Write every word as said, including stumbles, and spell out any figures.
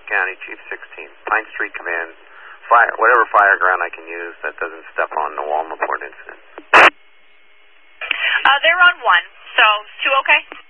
County, Chief sixteen, Pine Street Command. Fire, whatever fire ground I can use that doesn't step on the Walnut Port incident. Uh, they're on one, so two okay?